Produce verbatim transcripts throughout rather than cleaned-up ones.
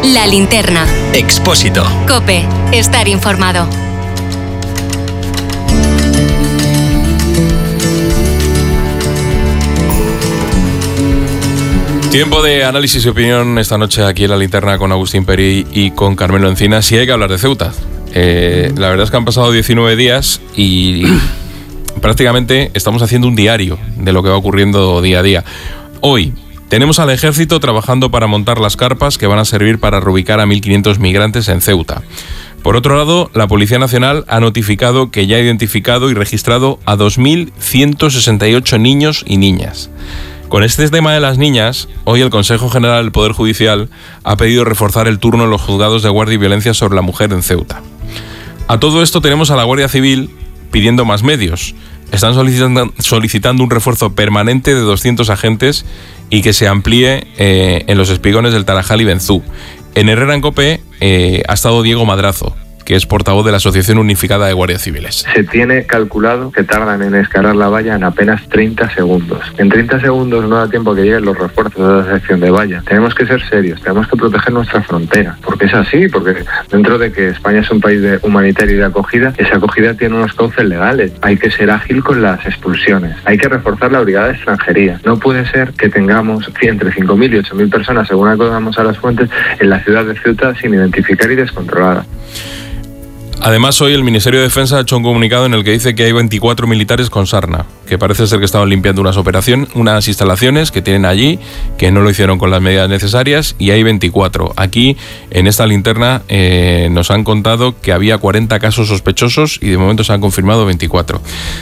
La Linterna. Expósito. COPE. Estar informado. Tiempo de análisis y opinión esta noche aquí en La Linterna con Agustín Perí y con Carmelo Encinas. Sí hay que hablar de Ceuta. Eh, la verdad es que han pasado diecinueve días y prácticamente estamos haciendo un diario de lo que va ocurriendo día a día. Hoy tenemos al ejército trabajando para montar las carpas que van a servir para reubicar a mil quinientos migrantes en Ceuta. Por otro lado, la Policía Nacional ha notificado que ya ha identificado y registrado a dos mil ciento sesenta y ocho niños y niñas. Con este tema de las niñas, hoy el Consejo General del Poder Judicial ha pedido reforzar el turno en los juzgados de guardia y violencia sobre la mujer en Ceuta. A todo esto tenemos a la Guardia Civil pidiendo más medios. Están solicitando, solicitando un refuerzo permanente de doscientos agentes y que se amplíe eh, en los espigones del Tarajal y Benzú. En Herrera en COPE eh, ha estado Diego Madrazo, que es portavoz de la Asociación Unificada de Guardias Civiles. Se tiene calculado que tardan en escalar la valla en apenas treinta segundos. En treinta segundos no da tiempo que lleguen los refuerzos de la sección de valla. Tenemos que ser serios, tenemos que proteger nuestra frontera, porque es así, porque dentro de que España es un país de humanitario y de acogida, esa acogida tiene unos cauces legales. Hay que ser ágil con las expulsiones, hay que reforzar la brigada de extranjería. No puede ser que tengamos entre cinco mil y ocho mil personas, según acordamos a las fuentes, en la ciudad de Ceuta sin identificar y descontrolada. Además, hoy el Ministerio de Defensa ha hecho un comunicado en el que dice que hay veinticuatro militares con sarna, que parece ser que estaban limpiando unas operaciones, unas instalaciones que tienen allí, que no lo hicieron con las medidas necesarias, y hay veinticuatro. Aquí, en esta linterna, eh, nos han contado que había cuarenta casos sospechosos y de momento se han confirmado veinticuatro.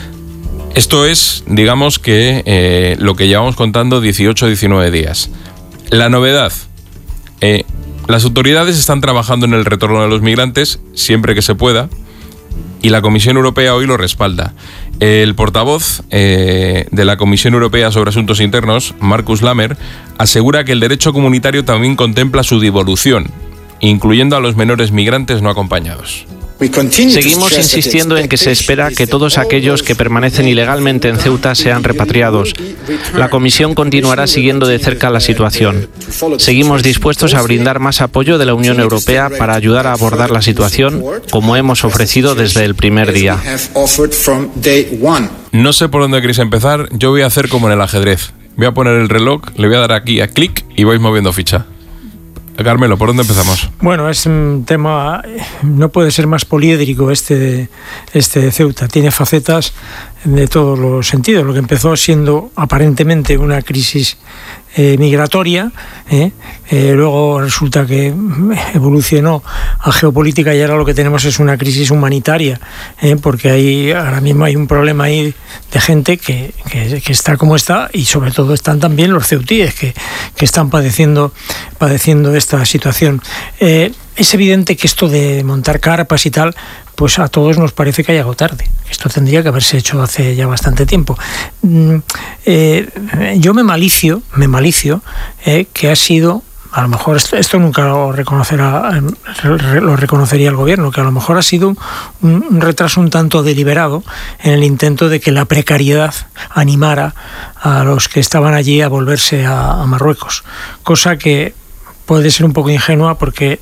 Esto es, digamos que, eh, lo que llevamos contando dieciocho a diecinueve días. La novedad... Eh, Las autoridades están trabajando en el retorno de los migrantes siempre que se pueda y la Comisión Europea hoy lo respalda. El portavoz eh, de la Comisión Europea sobre Asuntos Internos, Markus Lammer, asegura que el derecho comunitario también contempla su devolución, incluyendo a los menores migrantes no acompañados. Seguimos insistiendo en que se espera que todos aquellos que permanecen ilegalmente en Ceuta sean repatriados. La Comisión continuará siguiendo de cerca la situación. Seguimos dispuestos a brindar más apoyo de la Unión Europea para ayudar a abordar la situación, como hemos ofrecido desde el primer día. No sé por dónde queréis empezar, yo voy a hacer como en el ajedrez. Voy a poner el reloj, le voy a dar aquí a clic y vais moviendo ficha. Carmelo, ¿por dónde empezamos? Bueno, es un tema, no puede ser más poliédrico este de, este de Ceuta. Tiene facetas de todos los sentidos. Lo que empezó siendo aparentemente una crisis eh, migratoria, eh, eh, luego resulta que evolucionó a geopolítica y ahora lo que tenemos es una crisis humanitaria, eh, porque hay, ahora mismo hay un problema ahí de gente que, que, que está como está y sobre todo están también los ceutíes que, que están padeciendo, padeciendo esta situación. Eh, es evidente que esto de montar carpas y tal, pues a todos nos parece que ha llegado tarde. Esto tendría que haberse hecho hace ya bastante tiempo. Mm, eh, yo me malicio, me malicio eh, que ha sido, a lo mejor esto, esto nunca lo reconocerá, lo reconocería el gobierno, que a lo mejor ha sido un, un retraso un tanto deliberado en el intento de que la precariedad animara a los que estaban allí a volverse a, a Marruecos, cosa que puede ser un poco ingenua porque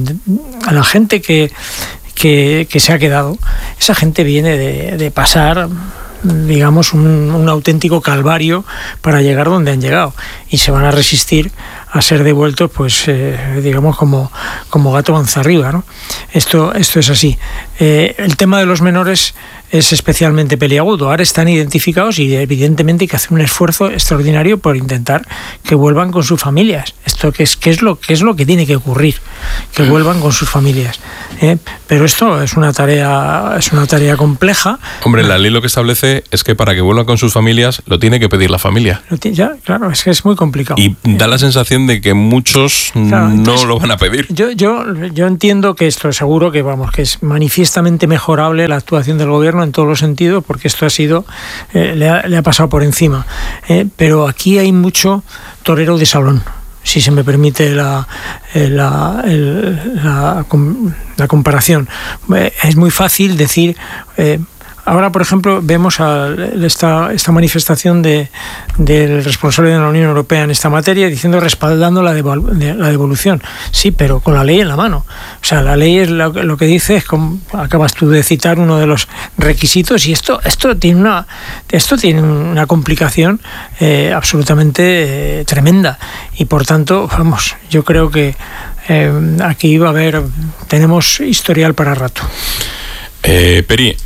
a la gente que Que, que se ha quedado, esa gente viene de, de pasar, digamos, un, un auténtico calvario para llegar donde han llegado y se van a resistir a ser devueltos, pues, eh, digamos, como, como gato panza arriba, ¿no? Esto, esto es así. Eh, el tema de los menores es especialmente peliagudo. Ahora están identificados y evidentemente hay que hacer un esfuerzo extraordinario por intentar que vuelvan con sus familias. Esto que es, que es, lo, que es lo que tiene que ocurrir, que vuelvan con sus familias. ¿eh? Pero esto es una tarea, es una tarea compleja. Hombre, la ley lo que establece es que para que vuelvan con sus familias lo tiene que pedir la familia. Lo tiene, ya, claro, es que es muy complicado. Y da la sensación de que muchos claro, entonces, no lo van a pedir. Yo, yo, yo entiendo que esto seguro que vamos, que es manifiestamente mejorable la actuación del gobierno en todos los sentidos, porque esto ha sido, eh, le, ha, le ha pasado por encima. Eh, pero aquí hay mucho torero de salón, si se me permite la, la, el, la, la comparación. Eh, es muy fácil decir, eh, ahora, por ejemplo, vemos a esta, esta manifestación de, del responsable de la Unión Europea en esta materia diciendo respaldando la, devol, de, la devolución. Sí, pero con la ley en la mano. O sea, la ley es lo, lo que dice, es como acabas tú de citar uno de los requisitos, y esto, esto tiene una, esto tiene una complicación eh, absolutamente eh, tremenda. Y por tanto, vamos, yo creo que eh, aquí va a haber, tenemos historial para rato. Eh, Peri,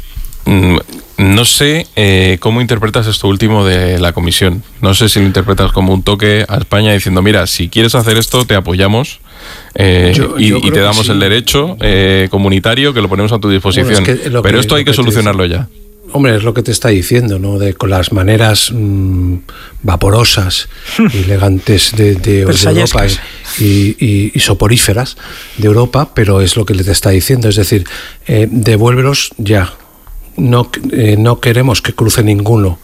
no sé eh, cómo interpretas esto último de la comisión. No sé si lo interpretas como un toque a España diciendo, mira, si quieres hacer esto, te apoyamos eh, yo, y, yo y te damos sí. el derecho eh, comunitario que lo ponemos a tu disposición. Bueno, es que Pero que, esto hay que, que solucionarlo ya. Hombre, es lo que te está diciendo, ¿no? De, con las maneras mmm, vaporosas y elegantes de, de, de Europa y, y, y soporíferas de Europa, pero es lo que le te está diciendo. Es decir, eh, devuélvelos ya. No, eh, no queremos que cruce ninguno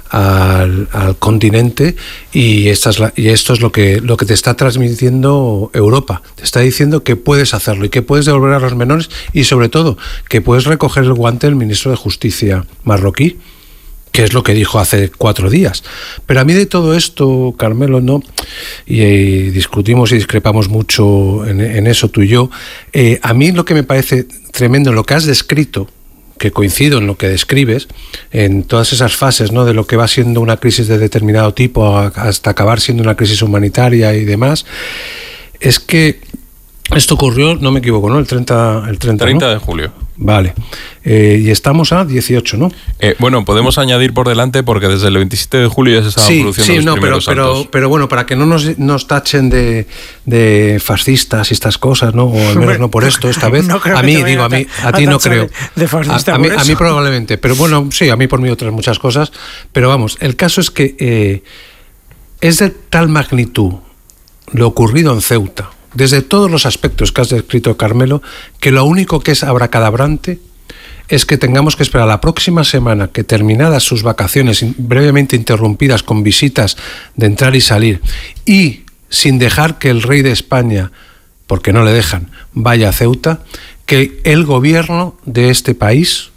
al, al continente, y, esta es la, y esto es lo que, lo que te está transmitiendo Europa. Te está diciendo que puedes hacerlo y que puedes devolver a los menores, y sobre todo que puedes recoger el guante del ministro de Justicia marroquí, que es lo que dijo hace cuatro días. Pero a mí de todo esto, Carmelo, no, y, y discutimos y discrepamos mucho en, en eso tú y yo, eh, a mí lo que me parece tremendo, lo que has descrito, que coincido en lo que describes, en todas esas fases, ¿no?, de lo que va siendo una crisis de determinado tipo hasta acabar siendo una crisis humanitaria y demás, es que esto ocurrió, no me equivoco, ¿no?, el treinta, el treinta, treinta ¿no? de julio. Vale. Eh, y estamos a dieciocho, ¿no? Eh, bueno, podemos añadir por delante porque desde el veintisiete de julio ya se estaban sí, produciendo sí, los no, primeros pero, actos. pero, pero bueno, para que no nos, nos tachen de, de fascistas y estas cosas, ¿no? O al menos no por esto, esta vez. No creo a mí, que digo, a mí, a, a ti no creo. De fascista a, a, mí, a mí probablemente, pero bueno, sí, a mí por mí otras muchas cosas. Pero vamos, el caso es que eh, es de tal magnitud lo ocurrido en Ceuta, desde todos los aspectos que has descrito, Carmelo, que lo único que es abracadabrante es que tengamos que esperar la próxima semana, que terminadas sus vacaciones brevemente interrumpidas con visitas de entrar y salir, y sin dejar que el rey de España, porque no le dejan, vaya a Ceuta, que el gobierno de este país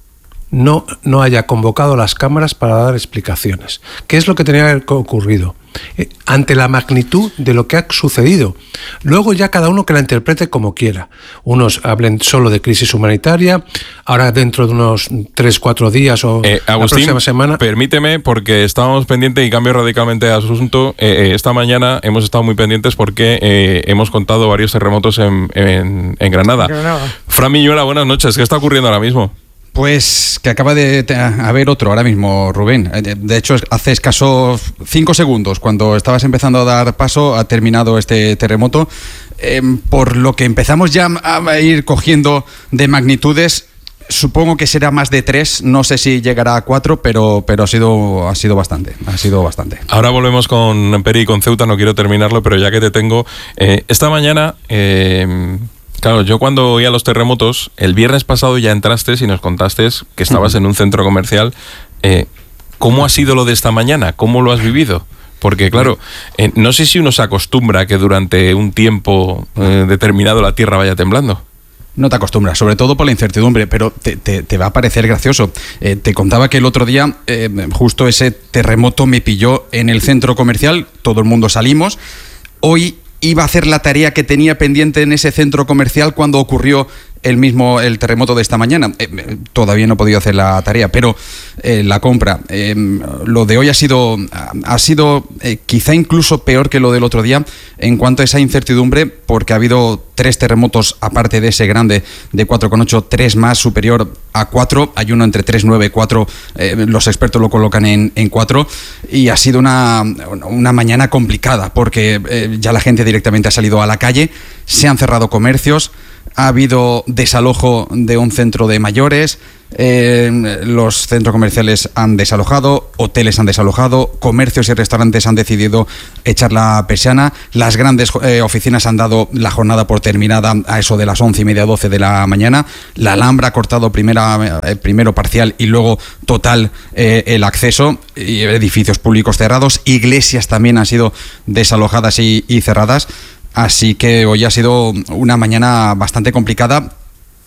no, no haya convocado a las cámaras para dar explicaciones. ¿Qué es lo que tenía que haber ocurrido? Eh, ante la magnitud de lo que ha sucedido. Luego ya cada uno que la interprete como quiera. Unos hablen solo de crisis humanitaria, ahora dentro de unos tres, cuatro días o eh, Agustín, la próxima semana. Permíteme, porque estábamos pendientes y cambio radicalmente de asunto. Eh, esta mañana hemos estado muy pendientes porque eh, hemos contado varios terremotos en, en, en Granada. Granada. Fran Miñuela, buenas noches. ¿Qué está ocurriendo ahora mismo? Pues que acaba de haber otro ahora mismo, Rubén. De hecho, hace escasos cinco segundos, cuando estabas empezando a dar paso, ha terminado este terremoto. Eh, por lo que empezamos ya a ir cogiendo de magnitudes, supongo que será más de tres, no sé si llegará a cuatro, pero, pero ha sido, ha sido bastante, ha sido bastante. Ahora volvemos con Peri y con Ceuta, no quiero terminarlo, pero ya que te tengo, eh, esta mañana... Eh, Claro, yo cuando oía los terremotos, el viernes pasado ya entraste y nos contaste que estabas uh-huh. en un centro comercial. Eh, ¿Cómo ha sido lo de esta mañana? ¿Cómo lo has vivido? Porque claro, eh, no sé si uno se acostumbra a que durante un tiempo eh, determinado la tierra vaya temblando. No te acostumbras, sobre todo por la incertidumbre, pero te, te, te va a parecer gracioso. Eh, te contaba que el otro día, eh, justo ese terremoto me pilló en el centro comercial, todo el mundo salimos. Hoy iba a hacer la tarea que tenía pendiente en ese centro comercial cuando ocurrió el mismo el terremoto de esta mañana. Eh, todavía no he podido hacer la tarea, pero eh, la compra. Eh, lo de hoy ha sido, ha sido eh, quizá incluso peor que lo del otro día en cuanto a esa incertidumbre, porque ha habido tres terremotos aparte de ese grande de cuatro coma ocho, tres más superior a cuatro. Hay uno entre tres coma nueve y cuatro, eh, los expertos lo colocan en, en cuatro, y ha sido una, una mañana complicada porque eh, ya la gente directamente ha salido a la calle, se han cerrado comercios. Ha habido desalojo de un centro de mayores, eh, los centros comerciales han desalojado, hoteles han desalojado, comercios y restaurantes han decidido echar la persiana, las grandes eh, oficinas han dado la jornada por terminada a eso de las once y media, doce de la mañana, la Alhambra ha cortado primera, eh, primero parcial y luego total eh, el acceso, y edificios públicos cerrados, iglesias también han sido desalojadas y, y cerradas. Así que hoy ha sido una mañana bastante complicada,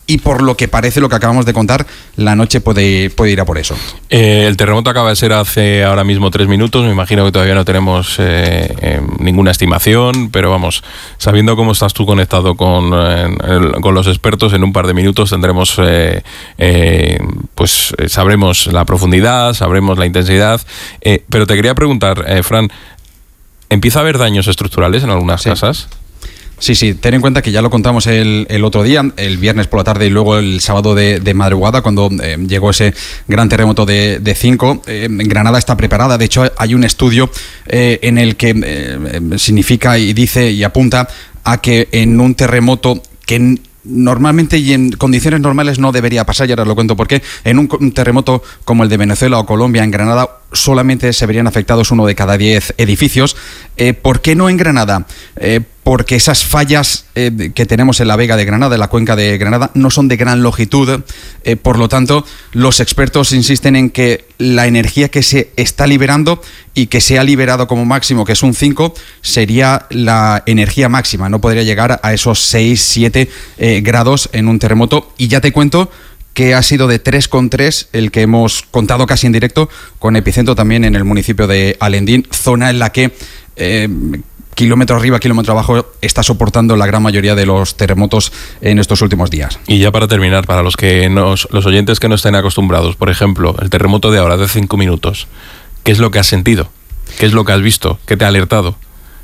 y por lo que parece, lo que acabamos de contar, la noche puede, puede ir a por eso. Eh, el terremoto acaba de ser hace ahora mismo tres minutos, me imagino que todavía no tenemos eh, eh, ninguna estimación, pero vamos, sabiendo cómo estás tú conectado con, eh, el, con los expertos, en un par de minutos tendremos, eh, eh, pues eh, sabremos la profundidad, sabremos la intensidad, eh, pero te quería preguntar, eh, Fran, ¿empieza a haber daños estructurales en algunas sí. casas? Sí, sí, ten en cuenta que ya lo contamos el, el otro día, el viernes por la tarde y luego el sábado de, de madrugada, cuando eh, llegó ese gran terremoto de cinco. Eh, Granada está preparada, de hecho hay un estudio eh, en el que eh, significa y dice y apunta a que en un terremoto que normalmente y en condiciones normales no debería pasar, y ahora os lo cuento por qué, en un, un terremoto como el de Venezuela o Colombia, en Granada solamente se verían afectados uno de cada diez edificios. Eh, ¿Por qué no en Granada? Eh, porque esas fallas eh, que tenemos en la Vega de Granada, en la cuenca de Granada, no son de gran longitud, eh, por lo tanto, los expertos insisten en que la energía que se está liberando y que se ha liberado como máximo, que es un cinco, sería la energía máxima, no podría llegar a esos seis, siete eh, grados en un terremoto, y ya te cuento que ha sido de tres coma tres el que hemos contado casi en directo, con epicentro también en el municipio de Alendín, zona en la que eh, kilómetro arriba, kilómetro abajo, está soportando la gran mayoría de los terremotos en estos últimos días. Y ya para terminar, para los que nos, los oyentes que no estén acostumbrados, por ejemplo, el terremoto de ahora, de cinco minutos, ¿qué es lo que has sentido? ¿Qué es lo que has visto? ¿Qué te ha alertado?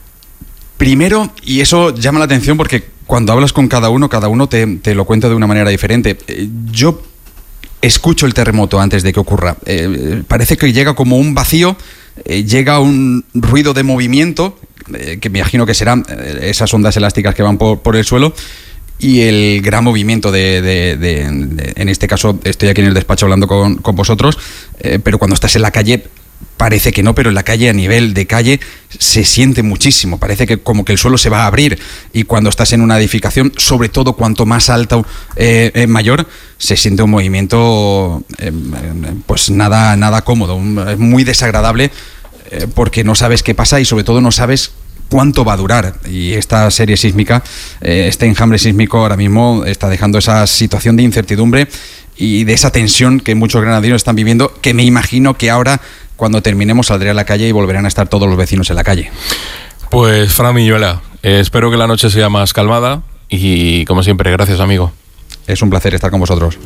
Primero, y eso llama la atención porque cuando hablas con cada uno, cada uno te, te lo cuenta de una manera diferente. Yo escucho el terremoto antes de que ocurra. Eh, parece que llega como un vacío, eh, llega un ruido de movimiento, eh, que me imagino que serán eh, esas ondas elásticas que van por, por el suelo, y el gran movimiento de, de, de, de, en este caso estoy aquí en el despacho hablando con, con vosotros, eh, pero cuando estás en la calle parece que no, pero en la calle, a nivel de calle, se siente muchísimo, parece que como que el suelo se va a abrir, y cuando estás en una edificación, sobre todo cuanto más alta, eh, eh, mayor, se siente un movimiento eh, pues nada, nada cómodo, un, muy desagradable, eh, porque no sabes qué pasa y sobre todo no sabes cuánto va a durar, y esta serie sísmica, eh, este enjambre sísmico ahora mismo está dejando esa situación de incertidumbre y de esa tensión que muchos granadinos están viviendo, que me imagino que ahora, cuando terminemos, saldré a la calle y volverán a estar todos los vecinos en la calle. Pues Fran Milluela, eh, espero que la noche sea más calmada y, como siempre, gracias, amigo. Es un placer estar con vosotros.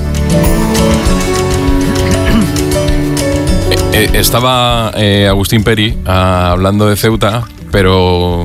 Eh, estaba eh, Agustín Peri ah, hablando de Ceuta, pero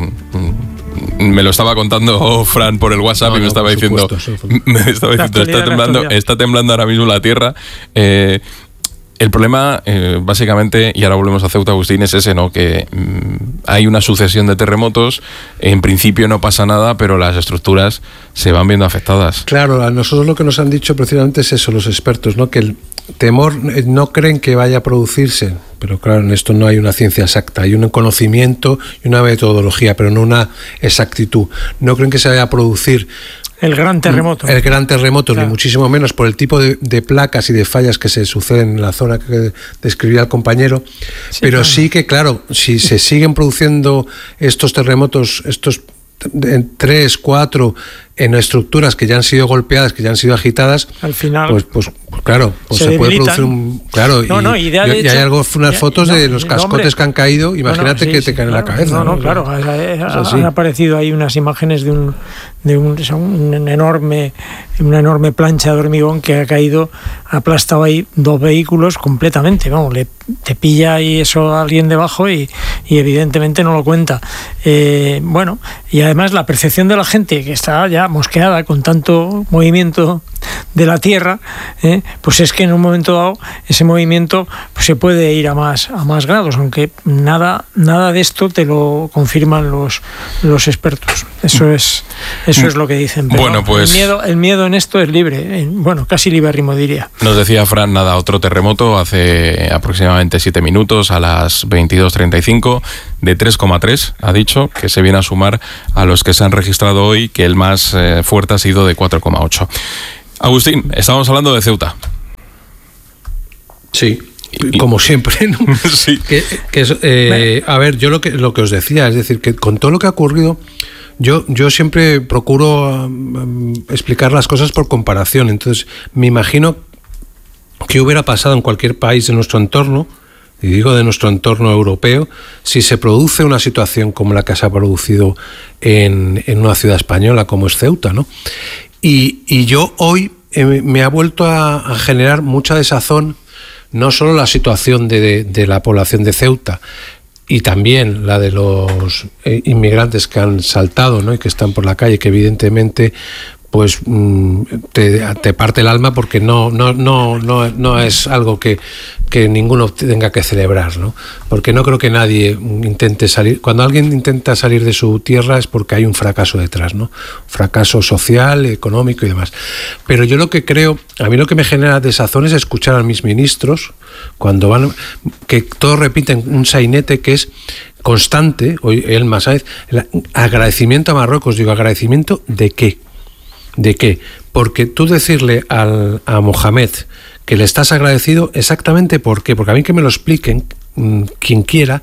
mm, me lo estaba contando Fran por el WhatsApp no, y me, no, estaba diciendo, me estaba diciendo, está temblando, está temblando ahora mismo la tierra. Eh, El problema, eh, básicamente, y ahora volvemos a Ceuta, Agustín, es ese, ¿no? Que mmm, hay una sucesión de terremotos, en principio no pasa nada, pero las estructuras se van viendo afectadas. Claro, a nosotros lo que nos han dicho precisamente es eso, los expertos, ¿no? Que el temor, no creen que vaya a producirse, pero claro, en esto no hay una ciencia exacta, hay un conocimiento y una metodología, pero no una exactitud. No creen que se vaya a producir el gran terremoto. El gran terremoto, claro. Ni muchísimo menos por el tipo de, de placas y de fallas que se suceden en la zona que describía el compañero. Sí, pero claro. Sí que, claro, si se siguen produciendo estos terremotos, estos en tres, cuatro, en estructuras que ya han sido golpeadas, que ya han sido agitadas, al final, pues, pues, pues claro, pues se, se puede producir un, claro, no, y, no, y, de y, hecho, y hay algo, unas ya, fotos no, de los cascotes no, que han caído, imagínate no, no, sí, que te sí, caen claro, en la cabeza. No, no, ¿no? claro, ha, ha, sí. han aparecido ahí unas imágenes de un de un, un enorme una enorme plancha de hormigón que ha caído, ha aplastado ahí dos vehículos completamente, vamos, le te pilla ahí eso a alguien debajo y, y evidentemente no lo cuenta. Eh, bueno, y además la percepción de la gente que está ya mosqueada con tanto movimiento de la tierra, eh, pues es que en un momento dado ese movimiento pues se puede ir a más a más grados, aunque nada nada de esto te lo confirman los los expertos. Eso es eso es lo que dicen. Pero bueno, pues el miedo el miedo en esto es libre, bueno, casi libérrimo diría. Nos decía Fran, nada, otro terremoto hace aproximadamente siete minutos a las veintidós treinta y cinco de tres coma tres, ha dicho, que se viene a sumar a los que se han registrado hoy, que el más eh, fuerte ha sido de cuatro coma ocho. Agustín, estábamos hablando de Ceuta. Sí, como siempre, ¿no? Sí. Que, que es, eh, a ver, yo lo que, lo que os decía, es decir, que con todo lo que ha ocurrido, yo, yo siempre procuro um, explicar las cosas por comparación. Entonces, me imagino qué hubiera pasado en cualquier país de nuestro entorno, y digo de nuestro entorno europeo, si se produce una situación como la que se ha producido en, en una ciudad española como es Ceuta, ¿no? Y, y yo hoy eh, me ha vuelto a, a generar mucha desazón, no solo la situación de, de, de la población de Ceuta, y también la de los eh, inmigrantes que han saltado, ¿no? Y que están por la calle, que evidentemente pues te, te parte el alma, porque no, no, no, no, no es algo que, que ninguno tenga que celebrar, ¿no? Porque no creo que nadie intente salir. Cuando alguien intenta salir de su tierra es porque hay un fracaso detrás, ¿no? Fracaso social, económico y demás. Pero yo lo que creo, a mí lo que me genera desazón es escuchar a mis ministros cuando van, que todos repiten un sainete que es constante, hoy el Masáez, el agradecimiento a Marruecos. Digo, ¿agradecimiento de qué? ¿De qué? Porque tú decirle al, a Mohamed que le estás agradecido, exactamente ¿por qué? Porque a mí que me lo expliquen mmm, quien quiera,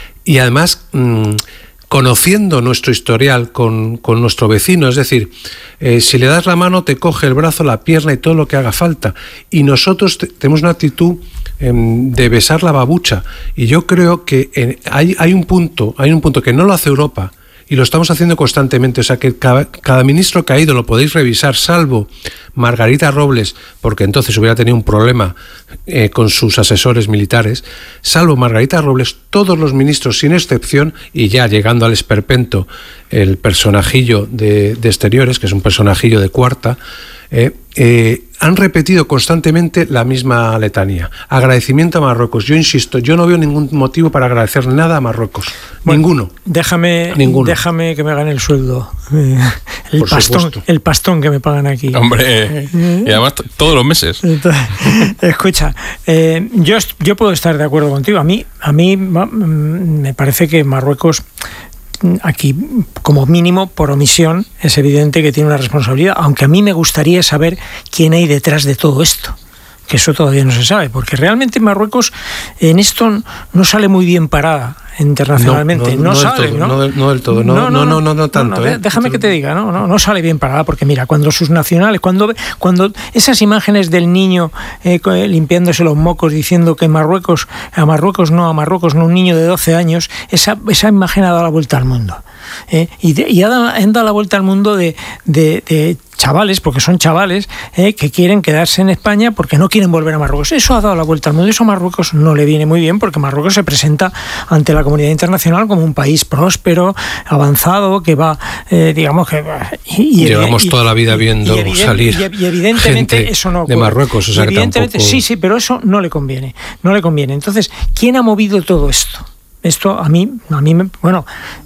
y además mmm, conociendo nuestro historial con, con nuestro vecino, es decir, eh, si le das la mano te coge el brazo, la pierna y todo lo que haga falta, y nosotros te, tenemos una actitud eh, de besar la babucha, y yo creo que eh, hay, hay un punto, hay un punto que no lo hace Europa, y lo estamos haciendo constantemente. O sea que cada, cada ministro que ha ido lo podéis revisar, salvo Margarita Robles, porque entonces hubiera tenido un problema eh, con sus asesores militares. Salvo Margarita Robles, todos los ministros sin excepción, y ya llegando al esperpento el personajillo de, de Exteriores, que es un personajillo de cuarta, eh, eh, han repetido constantemente la misma letanía. Agradecimiento a Marruecos. Yo insisto, yo no veo ningún motivo para agradecer nada a Marruecos. Bueno, ninguno. Déjame, ninguno. déjame que me gane el sueldo. Eh, el, pastón, el pastón que me pagan aquí. Hombre, eh, y además t- todos los meses. Entonces, escucha, eh, yo, yo puedo estar de acuerdo contigo. A mí, a mí me parece que Marruecos, aquí, como mínimo, por omisión, es evidente que tiene una responsabilidad, aunque a mí me gustaría saber quién hay detrás de todo esto, que eso todavía no se sabe, porque realmente Marruecos en esto no sale muy bien parada internacionalmente. No, no, no, no sale, del todo, ¿no? No, del, no del todo, no, no, no, no, no, no tanto. No, no, ¿eh? Déjame que te diga, no, no, no sale bien parada, porque mira, cuando sus nacionales, cuando, cuando esas imágenes del niño eh, limpiándose los mocos diciendo que Marruecos, a Marruecos no, a Marruecos no, un niño de doce años, esa, esa imagen ha dado la vuelta al mundo. Eh, y, de, y ha dado, han dado la vuelta al mundo de, de, de chavales, porque son chavales, eh, que quieren quedarse en España porque no quieren volver a Marruecos. Eso ha dado la vuelta al mundo. Eso a Marruecos no le viene muy bien, porque Marruecos se presenta ante la comunidad internacional como un país próspero, avanzado, que va, eh, digamos que... Y, y, Llevamos y, toda la vida viendo y evident, salir y, y evidentemente gente eso no de Marruecos. O sea, evidentemente, que tampoco... sí, sí, pero eso no le conviene. No le conviene. Entonces, ¿quién ha movido todo esto? Esto a mí, a mí me, bueno,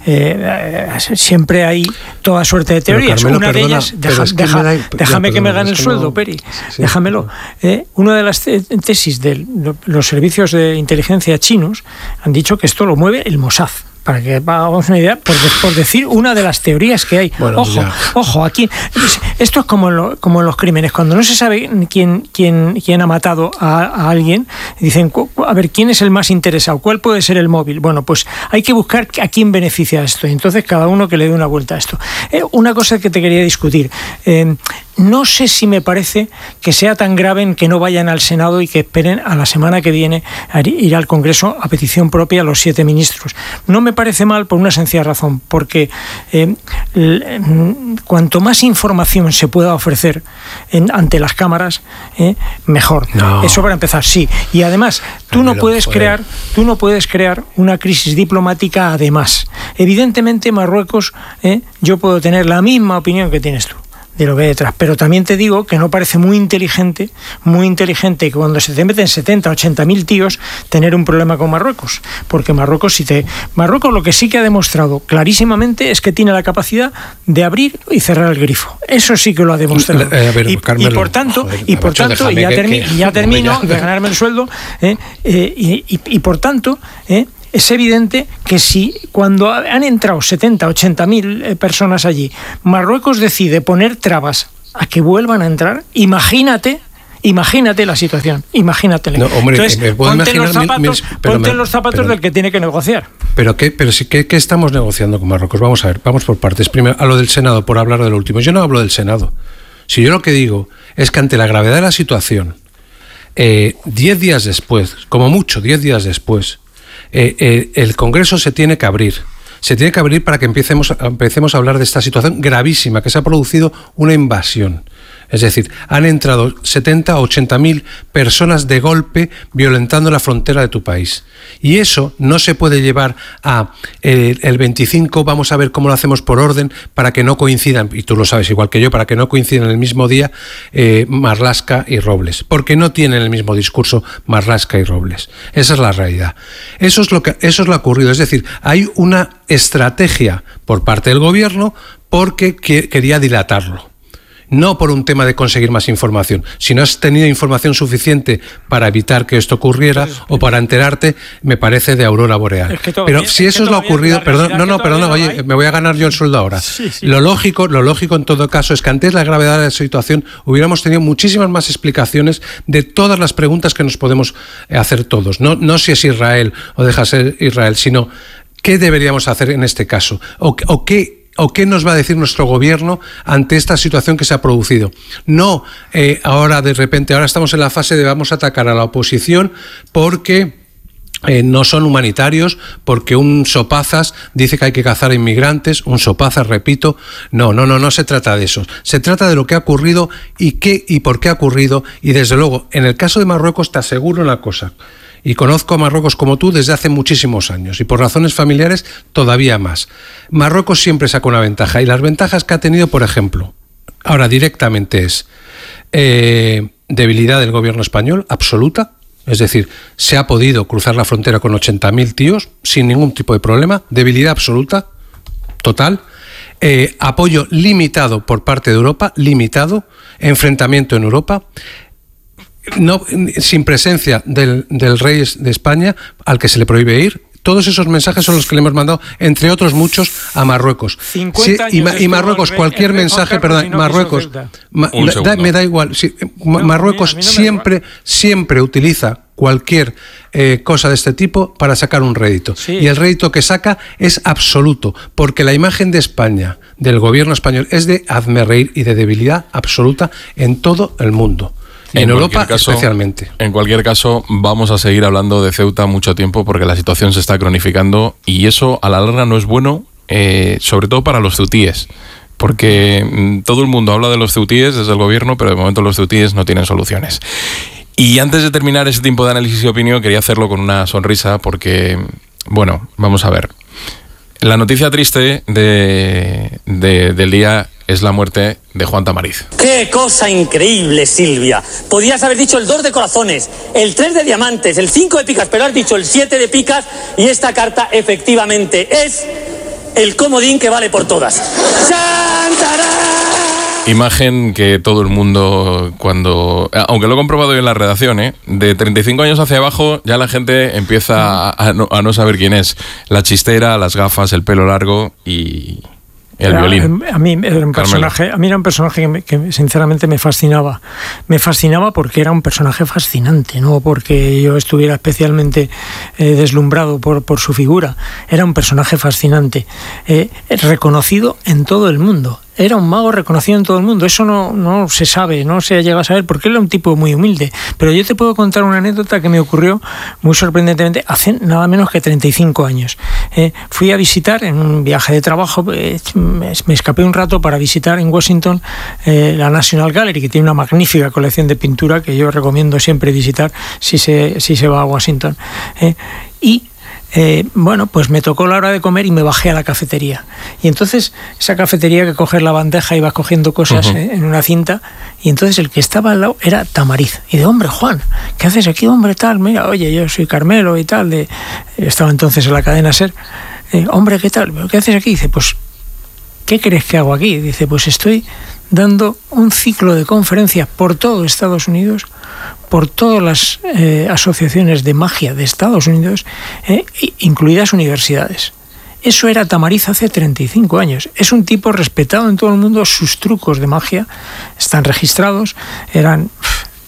eh, siempre hay toda suerte de teorías. Carmelo, una perdona, de ellas, deja, es que deja, da, déjame ya, que me perdona, gane el es que sueldo, no, Peri, sí, déjamelo. Eh, una de las tesis de los servicios de inteligencia chinos han dicho que esto lo mueve el Mossad. Para que hagamos una idea, por, de, por decir una de las teorías que hay. Bueno, ojo, ya. ojo, aquí esto es como en, lo, como en los crímenes, cuando no se sabe quién, quién, quién ha matado a, a alguien, dicen, a ver, ¿quién es el más interesado? ¿Cuál puede ser el móvil? Bueno, pues hay que buscar a quién beneficia esto, y entonces cada uno que le dé una vuelta a esto. Eh, una cosa que te quería discutir, eh, no sé si me parece que sea tan grave en que no vayan al Senado y que esperen a la semana que viene a ir al Congreso a petición propia a los siete ministros. No me parece mal por una sencilla razón, porque eh, cuanto más información se pueda ofrecer en, ante las cámaras, eh, mejor. No. Eso para empezar, sí. Y además, tú no puedes crear, tú no puedes crear una crisis diplomática además. Evidentemente, Marruecos, eh, yo puedo tener la misma opinión que tienes tú de lo que hay detrás, pero también te digo que no parece muy inteligente, muy inteligente que cuando se te meten setenta, ochenta mil tíos tener un problema con Marruecos, porque Marruecos si te Marruecos lo que sí que ha demostrado clarísimamente es que tiene la capacidad de abrir y cerrar el grifo. Eso sí que lo ha demostrado. Eh, ver, y, Carmelo, y por tanto, joder, y por macho, tanto, y ya, que, termi- que, ya termino ya. de ganarme el sueldo, eh, eh, y, y, y por tanto, eh, es evidente que si cuando han entrado setenta, ochenta mil personas allí, Marruecos decide poner trabas a que vuelvan a entrar, imagínate, imagínate la situación, imagínate. No, hombre, Entonces, me puedo ponte en los imaginar zapatos, mil- mil- pero ponte me- en los zapatos pero- del que tiene que negociar. Pero, ¿qué, pero sí, ¿qué, ¿qué estamos negociando con Marruecos? Vamos a ver, vamos por partes. Primero, a lo del Senado, por hablar de lo último. Yo no hablo del Senado. Si yo lo que digo es que ante la gravedad de la situación, eh, diez días después, como mucho, diez días después, eh, eh, el Congreso se tiene que abrir. Se tiene que abrir para que empecemos, empecemos a hablar de esta situación gravísima, que se ha producido una invasión. Es decir, han entrado setenta o ochenta mil personas de golpe violentando la frontera de tu país. Y eso no se puede llevar a el, el veinticinco, vamos a ver cómo lo hacemos por orden para que no coincidan, y tú lo sabes igual que yo, para que no coincidan en el mismo día eh, Marlaska y Robles, porque no tienen el mismo discurso Marlaska y Robles. Esa es la realidad. Eso es lo que, eso es lo que ha ocurrido. Es decir, hay una estrategia por parte del gobierno porque que, quería dilatarlo. No por un tema de conseguir más información. Si no has tenido información suficiente para evitar que esto ocurriera es, o para enterarte, me parece de aurora boreal. Es que todavía, Pero si es eso es lo ocurrido, perdón, no, no, perdón, oye, hay. me voy a ganar yo el sueldo ahora. Sí, sí. Lo lógico, lo lógico en todo caso es que ante la gravedad de la situación hubiéramos tenido muchísimas más explicaciones de todas las preguntas que nos podemos hacer todos. No, no si es Israel o deja ser Israel, sino qué deberíamos hacer en este caso o, o qué ¿O qué nos va a decir nuestro gobierno ante esta situación que se ha producido? No, eh, ahora de repente, ahora estamos en la fase de vamos a atacar a la oposición porque eh, no son humanitarios, porque un sopazas dice que hay que cazar a inmigrantes, un sopazas, repito, no, no, no, no se trata de eso. Se trata de lo que ha ocurrido y qué y por qué ha ocurrido, y desde luego, en el caso de Marruecos te aseguro una cosa. Y conozco a Marruecos como tú desde hace muchísimos años y por razones familiares todavía más. Marruecos siempre saca una ventaja y las ventajas que ha tenido, por ejemplo, ahora directamente es eh, debilidad del gobierno español absoluta, es decir, se ha podido cruzar la frontera con ochenta mil tíos sin ningún tipo de problema, debilidad absoluta, total, eh, apoyo limitado por parte de Europa, limitado, enfrentamiento en Europa, no, sin presencia del, del rey de España, al que se le prohíbe ir. Todos esos mensajes son los que le hemos mandado, entre otros muchos, a Marruecos. Sí, y, y Marruecos, cualquier mensaje, perdón, Marruecos, ma, da, me da igual. Sí, no, Marruecos a mí, a mí no siempre, siempre utiliza cualquier eh, cosa de este tipo para sacar un rédito. Sí. Y el rédito que saca es absoluto, porque la imagen de España, del gobierno español, es de hazmerreír y de debilidad absoluta en todo el mundo. En, en Europa caso, especialmente. En cualquier caso, vamos a seguir hablando de Ceuta mucho tiempo porque la situación se está cronificando y eso a la larga no es bueno, eh, sobre todo para los ceutíes. Porque mmm, todo el mundo habla de los ceutíes desde el gobierno, pero de momento los ceutíes no tienen soluciones. Y antes de terminar ese tiempo de análisis y opinión, quería hacerlo con una sonrisa porque, bueno, vamos a ver. La noticia triste de, de, del día es la muerte de Juan Tamariz. ¡Qué cosa increíble, Silvia! Podías haber dicho el dos de corazones, el tres de diamantes, el cinco de picas, pero has dicho el siete de picas y esta carta efectivamente es el comodín que vale por todas. ¡Chantarán! Imagen que todo el mundo, cuando, aunque lo he comprobado yo en la redacción, ¿eh? de treinta y cinco años hacia abajo ya la gente empieza a, a, no, a no saber quién es. La chistera, las gafas, el pelo largo y el era, violín. A mí era un personaje, a mí era un personaje que, me, que sinceramente me fascinaba. Me fascinaba porque era un personaje fascinante, no porque yo estuviera especialmente eh, deslumbrado por, por su figura. Era un personaje fascinante, eh, reconocido en todo el mundo. Era un mago reconocido en todo el mundo. Eso no, no se sabe, no se llega a saber, porque él era un tipo muy humilde. Pero yo te puedo contar una anécdota que me ocurrió muy sorprendentemente hace nada menos que treinta y cinco años. Eh, fui a visitar en un viaje de trabajo, eh, me, me escapé un rato para visitar en Washington eh, la National Gallery, que tiene una magnífica colección de pintura que yo recomiendo siempre visitar si se, si se va a Washington. Eh, y Eh, bueno, pues me tocó la hora de comer y me bajé a la cafetería. Y entonces, esa cafetería que coger la bandeja y vas cogiendo cosas uh-huh. eh, en una cinta, y entonces el que estaba al lado era Tamariz. Y de, hombre, Juan, ¿qué haces aquí, hombre, tal? Mira, oye, yo soy Carmelo y tal, de, estaba entonces en la cadena SER. Eh, hombre, ¿qué tal? ¿Qué haces aquí? Dice, pues, ¿qué crees que hago aquí? Dice, pues estoy dando un ciclo de conferencias por todo Estados Unidos, por todas las eh, asociaciones de magia de Estados Unidos, eh, incluidas universidades. Eso era Tamariz hace treinta y cinco años. Es un tipo respetado en todo el mundo, sus trucos de magia están registrados, eran...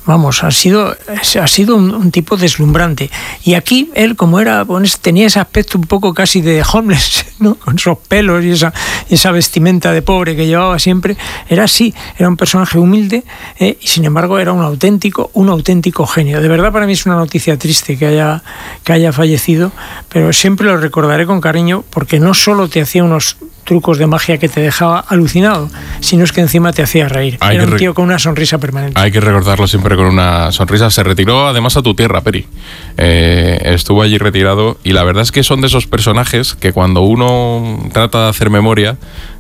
vamos, ha sido, ha sido un, un tipo deslumbrante. Y aquí él, como era, tenía ese aspecto un poco casi de homeless, ¿no? Con esos pelos y esa, esa vestimenta de pobre que llevaba siempre, era así, era un personaje humilde eh, y sin embargo era un auténtico, un auténtico genio. De verdad para mí es una noticia triste que haya, que haya fallecido, pero siempre lo recordaré con cariño porque no solo te hacía unos trucos de magia que te dejaba alucinado, sino es que encima te hacía reír. Hay Era un tío con una sonrisa permanente. Hay que recordarlo siempre con una sonrisa. Se retiró además a tu tierra, Peri. Eh, estuvo allí retirado y la verdad es que son de esos personajes que cuando uno trata de hacer memoria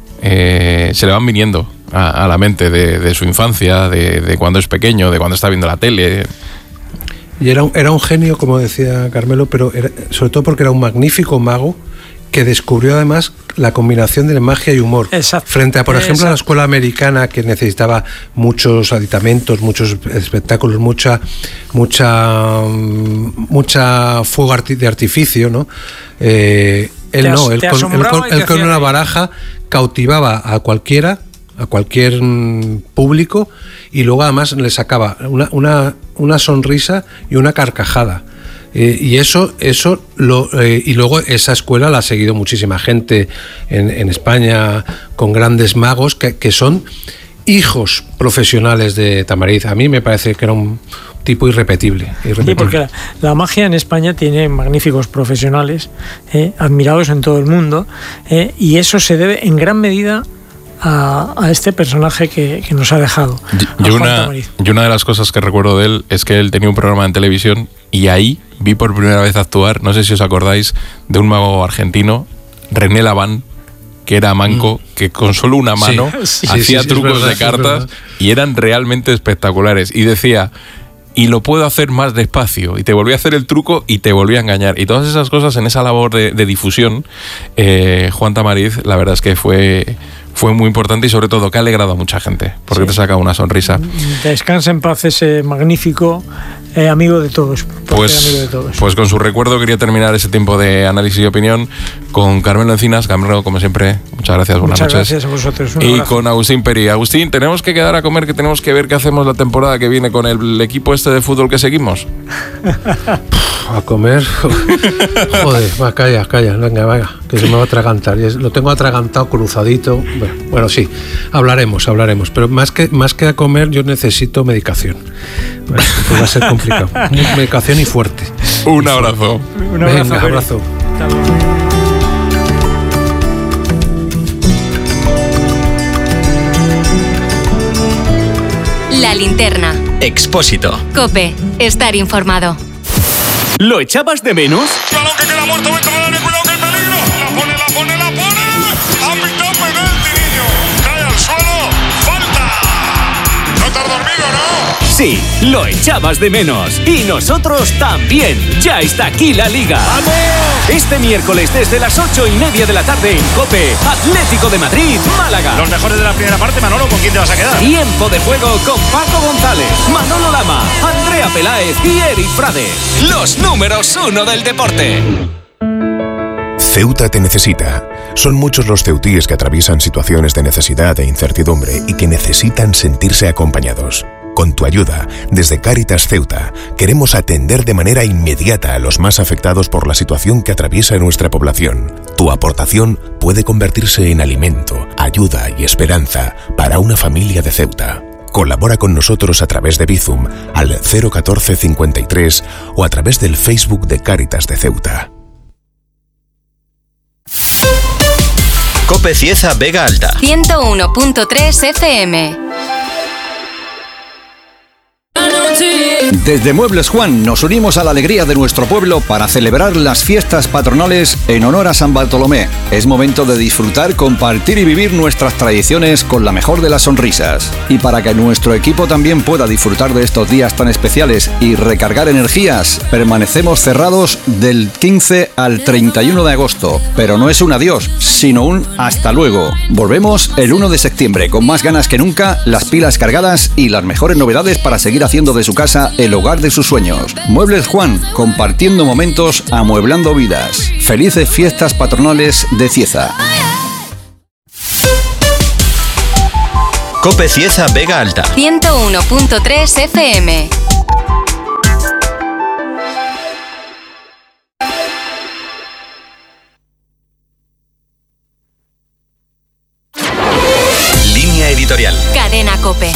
eh, se le van viniendo a, a la mente de, de su infancia, de, de cuando es pequeño, de cuando está viendo la tele. Y era un, era un genio, como decía Carmelo, pero era, sobre todo porque era un magnífico mago que descubrió además la combinación de magia y humor. Exacto. Frente a, por ejemplo, Exacto. a la escuela americana, que necesitaba muchos aditamentos, muchos espectáculos, mucha mucha mucha fuego de artificio, ¿no? Eh, él Te no, él te con, él con, él con una reír. baraja cautivaba a cualquiera, a cualquier mm, público, y luego además le sacaba una, una, una sonrisa y una carcajada. Eh, y eso, eso lo, eh, y luego esa escuela la ha seguido muchísima gente en, en España, con grandes magos que, que son hijos profesionales de Tamariz. A mí me parece que era un tipo irrepetible. irrepetible. Sí, porque la, la magia en España tiene magníficos profesionales, eh, admirados en todo el mundo, eh, y eso se debe en gran medida A, a este personaje que, que nos ha dejado. Y, y, una, y una de las cosas que recuerdo de él es que él tenía un programa en televisión y ahí vi por primera vez actuar, no sé si os acordáis, de un mago argentino, René Laván, que era manco, mm. que con solo una mano sí, hacía sí, sí, trucos verdad, de cartas y eran realmente espectaculares. Y decía, y lo puedo hacer más despacio, y te volví a hacer el truco y te volví a engañar. Y todas esas cosas en esa labor de, de difusión, eh, Juan Tamariz, la verdad es que fue... fue muy importante y sobre todo que ha alegrado a mucha gente, porque sí. te saca una sonrisa. Descansa en paz ese magnífico eh, amigo de todos. Pues, amigo de todos. Pues con su recuerdo quería terminar ese tiempo de análisis y opinión con Carmelo Encinas. Carmelo, como siempre, muchas gracias, buenas muchas noches. Muchas gracias a vosotros. Un y abrazo. con Agustín Peri. Agustín, tenemos que quedar a comer, que tenemos que ver qué hacemos la temporada que viene con el equipo este de fútbol que seguimos. A comer. Joder, va, calla, calla, venga, venga, que se me va a atragantar. Lo tengo atragantado, cruzadito. Bueno, bueno, sí, hablaremos, hablaremos. Pero más que, más que a comer, yo necesito medicación. Bueno, pues va a ser complicado. Medicación y fuerte. Un abrazo. Un abrazo. Venga, abrazo. La linterna. Expósito. COPE. Estar informado. ¿Lo echabas de menos? ¡Balón que queda muerto! ¡Vete, cuidado que hay peligro! ¡La pone, la pone, la pone! ¡Ha pitado penalti, niño! ¡Cae al suelo! ¡Falta! ¡No te has dormido, no! Sí, lo echabas de menos. Y nosotros también. Ya está aquí la Liga. ¡Vamos! Este miércoles desde las ocho y media de la tarde en COPE, Atlético de Madrid, Málaga. Los mejores de la primera parte, Manolo, ¿con quién te vas a quedar? Tiempo de juego con Paco González, Manolo Lama, Andrea Peláez y Eric Frades. Los números uno del deporte. Ceuta te necesita. Son muchos los ceutíes que atraviesan situaciones de necesidad e incertidumbre y que necesitan sentirse acompañados. Con tu ayuda, desde Cáritas Ceuta, queremos atender de manera inmediata a los más afectados por la situación que atraviesa nuestra población. Tu aportación puede convertirse en alimento, ayuda y esperanza para una familia de Ceuta. Colabora con nosotros a través de Bizum al cero uno cuatro cincuenta y tres o a través del Facebook de Cáritas de Ceuta. COPE Cieza Vega Alta. ciento uno punto tres F M. Desde Muebles Juan nos unimos a la alegría de nuestro pueblo para celebrar las fiestas patronales en honor a San Bartolomé. Es momento de disfrutar, compartir y vivir nuestras tradiciones con la mejor de las sonrisas. Y para que nuestro equipo también pueda disfrutar de estos días tan especiales y recargar energías, permanecemos cerrados del quince al treinta y uno de agosto. Pero no es un adiós, sino un hasta luego. Volvemos el uno de septiembre con más ganas que nunca, las pilas cargadas y las mejores novedades para seguir haciendo de su casa el hogar de sus sueños. Muebles Juan, compartiendo momentos, amueblando vidas. Felices fiestas patronales de Cieza. COPE Cieza Vega Alta. ciento uno punto tres F M. editorial. Cadena COPE.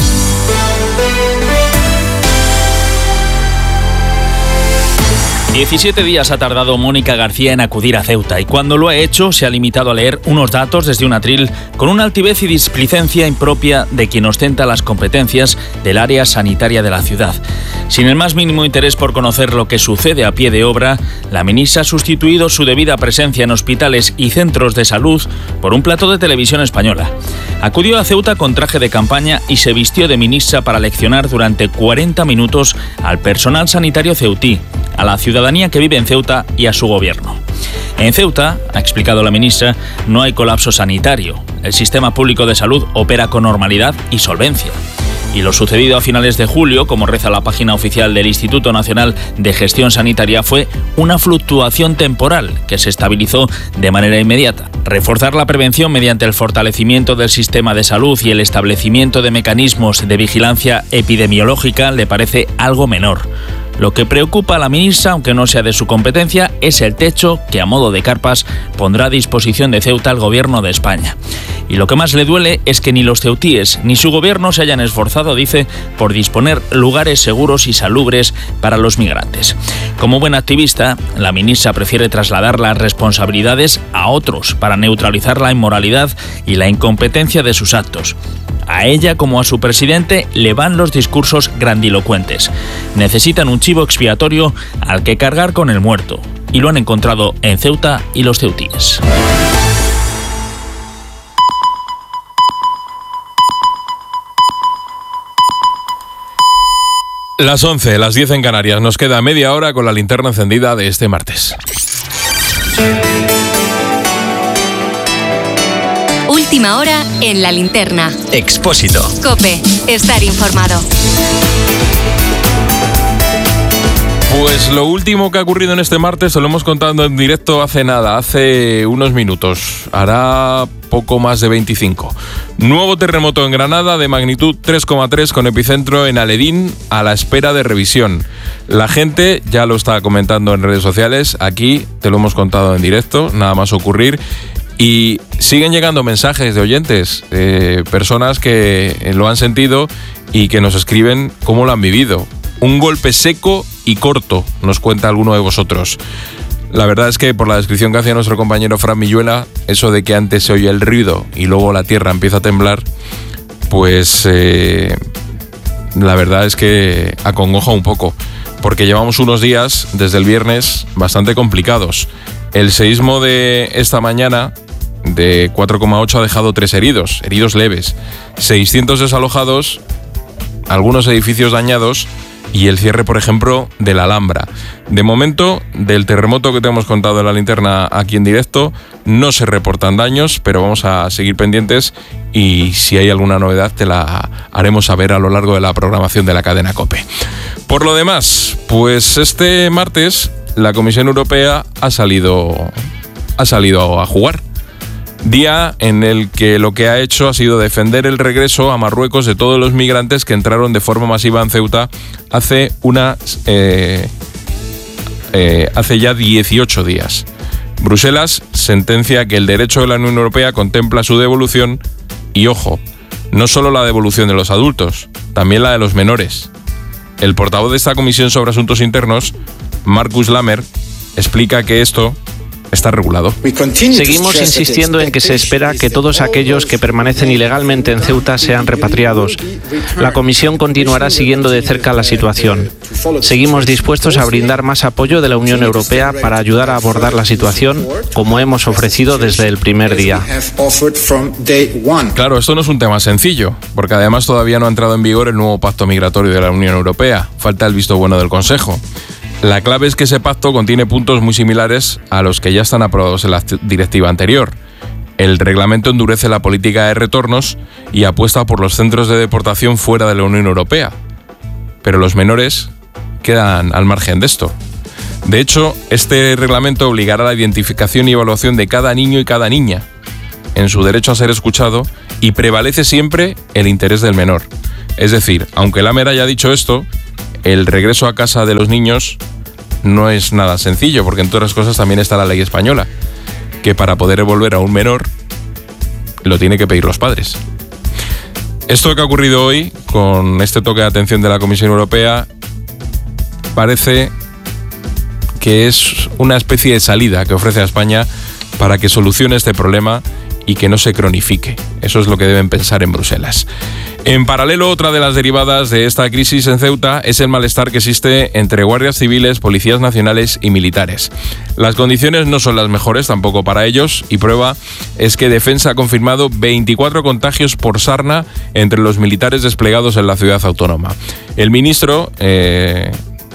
diecisiete días ha tardado Mónica García en acudir a Ceuta y cuando lo ha hecho se ha limitado a leer unos datos desde un atril con una altivez y displicencia impropia de quien ostenta las competencias del área sanitaria de la ciudad. Sin el más mínimo interés por conocer lo que sucede a pie de obra, la ministra ha sustituido su debida presencia en hospitales y centros de salud por un plató de televisión española. Acudió a Ceuta con traje de campaña y se vistió de ministra para leccionar durante cuarenta minutos al personal sanitario ceutí, a la ciudadanía que vive en Ceuta y a su gobierno. En Ceuta, ha explicado la ministra, no hay colapso sanitario. El sistema público de salud opera con normalidad y solvencia. Y lo sucedido a finales de julio, como reza la página oficial del Instituto Nacional de Gestión Sanitaria, fue una fluctuación temporal que se estabilizó de manera inmediata. Reforzar la prevención mediante el fortalecimiento del sistema de salud y el establecimiento de mecanismos de vigilancia epidemiológica le parece algo menor. Lo que preocupa a la ministra, aunque no sea de su competencia, es el techo que a modo de carpas pondrá a disposición de Ceuta el gobierno de España. Y lo que más le duele es que ni los ceutíes ni su gobierno se hayan esforzado, dice, por disponer lugares seguros y salubres para los migrantes. Como buen activista, la ministra prefiere trasladar las responsabilidades a otros para neutralizar la inmoralidad y la incompetencia de sus actos. A ella como a su presidente le van los discursos grandilocuentes. Necesitan un chivo expiatorio al que cargar con el muerto. Y lo han encontrado en Ceuta y los ceutíes. Las once, las diez en Canarias. Nos queda media hora con la linterna encendida de este martes. Última hora en la linterna. Expósito. COPE. Estar informado. Pues lo último que ha ocurrido en este martes se lo hemos contado en directo hace nada, hace unos minutos. Hará poco más de veinticinco. Nuevo terremoto en Granada de magnitud tres coma tres con epicentro en Aledín, a la espera de revisión. La gente ya lo está comentando en redes sociales, aquí te lo hemos contado en directo, nada más ocurrir. Y siguen llegando mensajes de oyentes, eh, personas que lo han sentido y que nos escriben cómo lo han vivido. Un golpe seco y corto, nos cuenta alguno de vosotros. La verdad es que por la descripción que hacía nuestro compañero Fran Milluela, eso de que antes se oye el ruido y luego la tierra empieza a temblar, pues eh, la verdad es que acongoja un poco, porque llevamos unos días, desde el viernes, bastante complicados. El seísmo de esta mañana, de cuatro coma ocho, ha dejado tres heridos, heridos leves, seiscientos desalojados, algunos edificios dañados y el cierre, por ejemplo, de la Alhambra. De momento, del terremoto que te hemos contado en la linterna aquí en directo, no se reportan daños, pero vamos a seguir pendientes y si hay alguna novedad te la haremos saber a lo largo de la programación de la cadena COPE. Por lo demás, pues este martes la Comisión Europea ha salido, ha salido a jugar. Día en el que lo que ha hecho ha sido defender el regreso a Marruecos de todos los migrantes que entraron de forma masiva en Ceuta hace, una, eh, eh, hace ya dieciocho días. Bruselas sentencia que el derecho de la Unión Europea contempla su devolución y, ojo, no solo la devolución de los adultos, también la de los menores. El portavoz de esta Comisión sobre Asuntos Internos, Markus Lammer, explica que esto está regulado. Seguimos insistiendo en que se espera que todos aquellos que permanecen ilegalmente en Ceuta sean repatriados. La Comisión continuará siguiendo de cerca la situación. Seguimos dispuestos a brindar más apoyo de la Unión Europea para ayudar a abordar la situación, como hemos ofrecido desde el primer día. Claro, esto no es un tema sencillo, porque además todavía no ha entrado en vigor el nuevo pacto migratorio de la Unión Europea. Falta el visto bueno del Consejo. La clave es que ese pacto contiene puntos muy similares a los que ya están aprobados en la directiva anterior. El reglamento endurece la política de retornos y apuesta por los centros de deportación fuera de la Unión Europea. Pero los menores quedan al margen de esto. De hecho, este reglamento obligará a la identificación y evaluación de cada niño y cada niña en su derecho a ser escuchado y prevalece siempre el interés del menor. Es decir, aunque Lammer haya dicho esto, el regreso a casa de los niños no es nada sencillo, porque entre otras cosas también está la ley española, que para poder devolver a un menor lo tiene que pedir los padres. Esto que ha ocurrido hoy, con este toque de atención de la Comisión Europea, parece que es una especie de salida que ofrece a España para que solucione este problema y que no se cronifique. Eso es lo que deben pensar en Bruselas. En paralelo, otra de las derivadas de esta crisis en Ceuta es el malestar que existe entre guardias civiles, policías nacionales y militares. Las condiciones no son las mejores tampoco para ellos, y prueba es que Defensa ha confirmado veinticuatro contagios por sarna entre los militares desplegados en la ciudad autónoma. El ministro eh,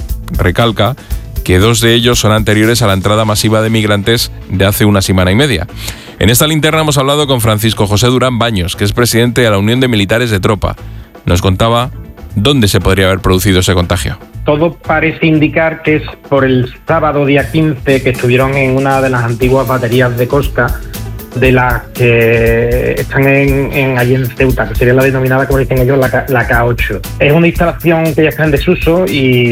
recalca que dos de ellos son anteriores a la entrada masiva de migrantes de hace una semana y media. En esta linterna hemos hablado con Francisco José Durán Baños, que es presidente de la Unión de Militares de Tropa. Nos contaba dónde se podría haber producido ese contagio. Todo parece indicar que es por el sábado día quince, que estuvieron en una de las antiguas baterías de costa de las que están en, en allí en Ceuta, que sería la denominada, como dicen ellos, la, la K ocho. Es una instalación que ya está en desuso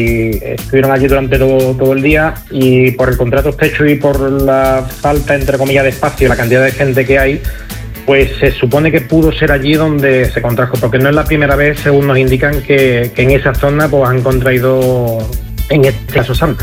y estuvieron allí durante todo, todo el día, y por el contrato estrecho y por la falta, entre comillas, de espacio y la cantidad de gente que hay, pues se supone que pudo ser allí donde se contrajo, porque no es la primera vez, según nos indican, que, que en esa zona pues han contraído, en este caso, Santa.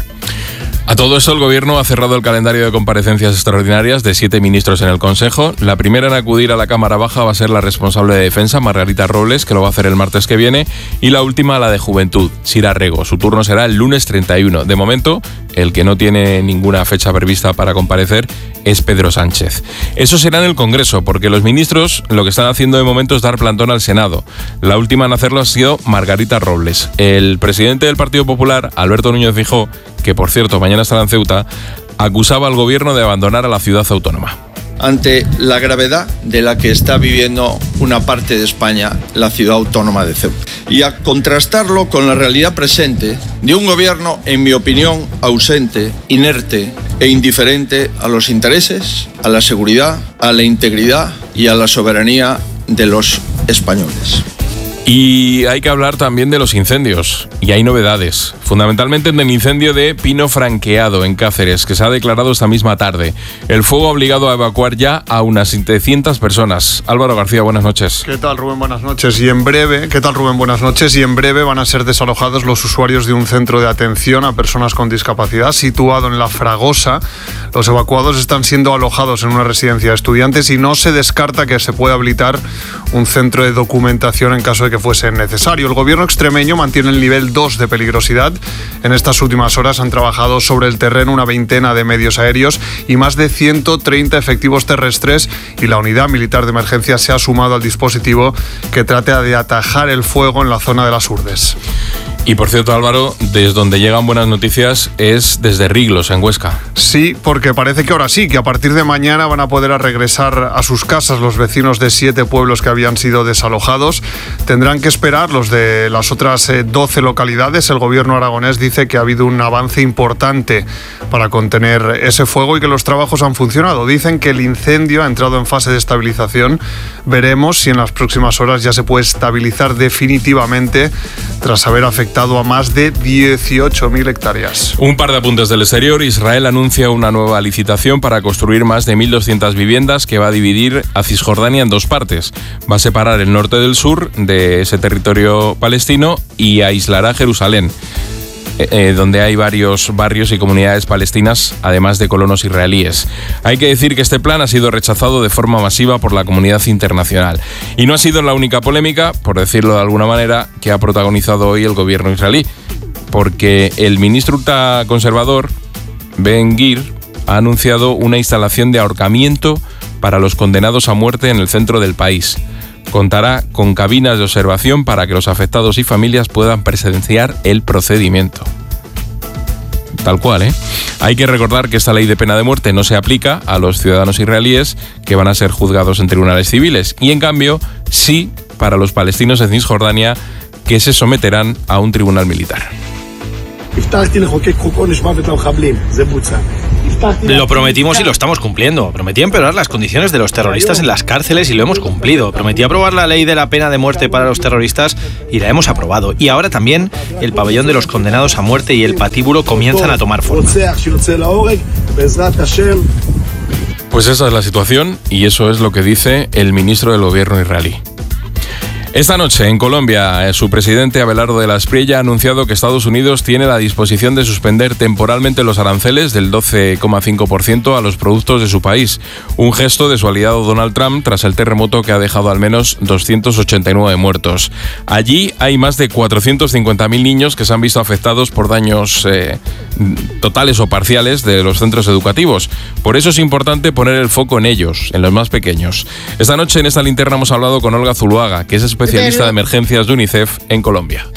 A todo esto, el Gobierno ha cerrado el calendario de comparecencias extraordinarias de siete ministros en el Consejo. La primera en acudir a la Cámara Baja va a ser la responsable de Defensa, Margarita Robles, que lo va a hacer el martes que viene, y la última, la de Juventud, Sira Rego. Su turno será el lunes treinta y uno. De momento, el que no tiene ninguna fecha prevista para comparecer es Pedro Sánchez. Eso será en el Congreso, porque los ministros lo que están haciendo de momento es dar plantón al Senado. La última en hacerlo ha sido Margarita Robles. El presidente del Partido Popular, Alberto Núñez Feijóo, que por cierto mañana estará en Ceuta, acusaba al gobierno de abandonar a la ciudad autónoma. Ante la gravedad de la que está viviendo una parte de España, la ciudad autónoma de Ceuta, y a contrastarlo con la realidad presente de un gobierno, en mi opinión, ausente, inerte e indiferente a los intereses, a la seguridad, a la integridad y a la soberanía de los españoles. Y hay que hablar también de los incendios, y hay novedades, fundamentalmente en el incendio de Pino Franqueado en Cáceres, que se ha declarado esta misma tarde. El fuego ha obligado a evacuar ya a unas setecientas personas. Álvaro García, buenas noches. ¿Qué tal, Rubén? Buenas noches. Y en breve, ¿qué tal, Rubén? Buenas noches. Y en breve van a ser desalojados los usuarios de un centro de atención a personas con discapacidad situado en La Fragosa. Los evacuados están siendo alojados en una residencia de estudiantes y no se descarta que se pueda habilitar un centro de documentación en caso de que fuese necesario. El gobierno extremeño mantiene el nivel dos de peligrosidad. En estas últimas horas han trabajado sobre el terreno una veintena de medios aéreos y más de ciento treinta efectivos terrestres, y la unidad militar de emergencia se ha sumado al dispositivo que trata de atajar el fuego en la zona de las Urdes. Y por cierto, Álvaro, desde donde llegan buenas noticias es desde Riglos, en Huesca. Sí, porque parece que ahora sí, que a partir de mañana van a poder regresar a sus casas los vecinos de siete pueblos que habían sido desalojados. Tendrán que esperar los de las otras doce localidades. El gobierno aragonés dice que ha habido un avance importante para contener ese fuego y que los trabajos han funcionado. Dicen que el incendio ha entrado en fase de estabilización. Veremos si en las próximas horas ya se puede estabilizar definitivamente tras haber afectado a más de dieciocho mil hectáreas. Un par de apuntes del exterior. Israel anuncia una nueva licitación para construir más de mil doscientas viviendas que va a dividir a Cisjordania en dos partes. Va a separar el norte del sur de ese territorio palestino y aislará Jerusalén, eh, donde hay varios barrios y comunidades palestinas, además de colonos israelíes. Hay que decir que este plan ha sido rechazado de forma masiva por la comunidad internacional. Y no ha sido la única polémica, por decirlo de alguna manera, que ha protagonizado hoy el gobierno israelí, porque el ministro ultraconservador, Ben-Gvir, ha anunciado una instalación de ahorcamiento para los condenados a muerte en el centro del país. Contará con cabinas de observación para que los afectados y familias puedan presenciar el procedimiento. Tal cual, ¿eh? Hay que recordar que esta ley de pena de muerte no se aplica a los ciudadanos israelíes que van a ser juzgados en tribunales civiles, y en cambio sí para los palestinos en Cisjordania, que se someterán a un tribunal militar. Lo prometimos y lo estamos cumpliendo. Prometí empeorar las condiciones de los terroristas en las cárceles y lo hemos cumplido. Prometí aprobar la ley de la pena de muerte para los terroristas y la hemos aprobado. Y ahora también el pabellón de los condenados a muerte y el patíbulo comienzan a tomar forma. Pues esa es la situación y eso es lo que dice el ministro del gobierno israelí. Esta noche en Colombia, su presidente Abelardo de la Espriella ha anunciado que Estados Unidos tiene la disposición de suspender temporalmente los aranceles del doce coma cinco por ciento a los productos de su país, un gesto de su aliado Donald Trump tras el terremoto que ha dejado al menos doscientos ochenta y nueve muertos. Allí hay más de cuatrocientos cincuenta mil niños que se han visto afectados por daños eh, totales o parciales de los centros educativos. Por eso es importante poner el foco en ellos, en los más pequeños. Esta noche en esta linterna hemos hablado con Olga Zuluaga, que es especialista de emergencias de UNICEF en Colombia.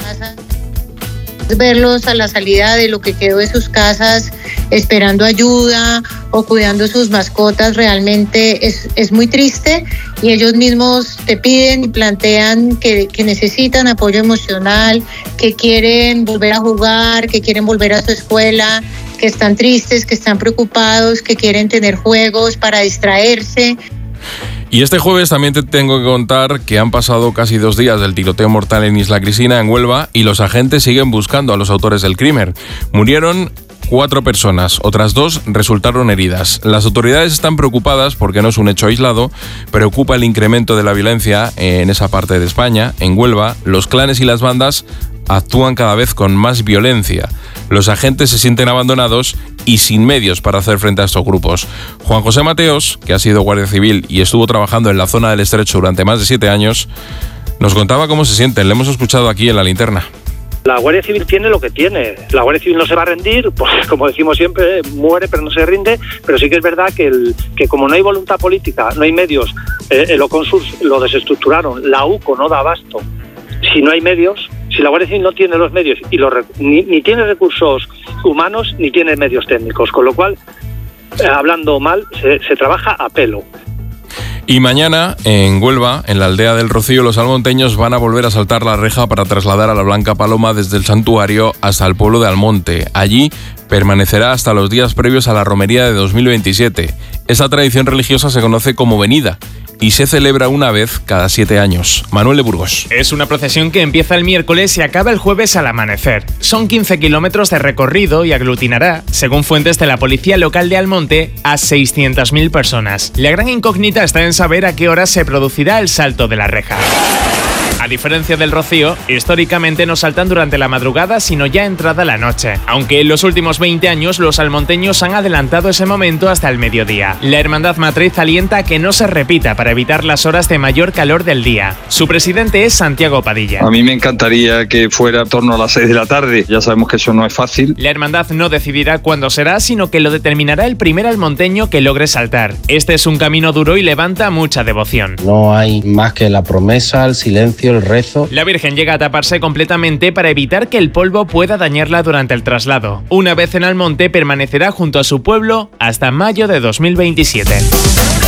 Verlos a la salida de lo que quedó de sus casas esperando ayuda o cuidando sus mascotas realmente es, es muy triste, y ellos mismos te piden y plantean que, que necesitan apoyo emocional, que quieren volver a jugar, que quieren volver a su escuela, que están tristes, que están preocupados, que quieren tener juegos para distraerse. Y este jueves también te tengo que contar que han pasado casi dos días del tiroteo mortal en Isla Cristina, en Huelva, y los agentes siguen buscando a los autores del crimen. Murieron cuatro personas, otras dos resultaron heridas. Las autoridades están preocupadas porque no es un hecho aislado, preocupa el incremento de la violencia en esa parte de España. En Huelva, los clanes y las bandas actúan cada vez con más violencia. Los agentes se sienten abandonados y sin medios para hacer frente a estos grupos. Juan José Mateos, que ha sido guardia civil y estuvo trabajando en la zona del Estrecho durante más de siete años, nos contaba cómo se sienten. Le hemos escuchado aquí en la linterna. La Guardia Civil tiene lo que tiene. La Guardia Civil no se va a rendir, pues como decimos siempre, muere pero no se rinde, pero sí que es verdad que, el, que como no hay voluntad política, no hay medios, eh, el Oconsur lo desestructuraron, la UCO no da abasto. Si no hay medios, si la Guardia Civil no tiene los medios y los ni, ni tiene recursos humanos ni tiene medios técnicos, con lo cual, eh, hablando mal, se, se trabaja a pelo. Y mañana, en Huelva, en la aldea del Rocío, los almonteños van a volver a saltar la reja para trasladar a la Blanca Paloma desde el santuario hasta el pueblo de Almonte. Allí permanecerá hasta los días previos a la romería de dos mil veintisiete. Esa tradición religiosa se conoce como venida y se celebra una vez cada siete años. Manuel de Burgos. Es una procesión que empieza el miércoles y acaba el jueves al amanecer. Son quince kilómetros de recorrido y aglutinará, según fuentes de la policía local de Almonte, a seiscientas mil personas. La gran incógnita está en saber a qué hora se producirá el salto de la reja. A diferencia del Rocío, históricamente no saltan durante la madrugada sino ya entrada la noche, aunque en los últimos veinte años los almonteños han adelantado ese momento hasta el mediodía. La Hermandad Matriz alienta a que no se repita para evitar las horas de mayor calor del día. Su presidente es Santiago Padilla. A mí me encantaría que fuera en torno a las seis de la tarde, ya sabemos que eso no es fácil. La Hermandad no decidirá cuándo será, sino que lo determinará el primer almonteño que logre saltar. Este es un camino duro y levanta mucha devoción. No hay más que la promesa, el silencio, el rezo. La Virgen llega a taparse completamente para evitar que el polvo pueda dañarla durante el traslado. Una vez en Almonte permanecerá junto a su pueblo hasta mayo de dos mil veintisiete.